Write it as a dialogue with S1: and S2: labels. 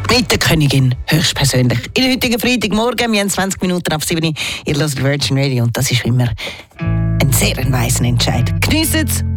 S1: Mit der Königin höchstpersönlich. In der heutigen Freitagmorgen, wir haben 20 Minuten ab 7 Uhr, ihr hört Virgin Radio und das ist immer ein sehr weiser Entscheid. Geniessen es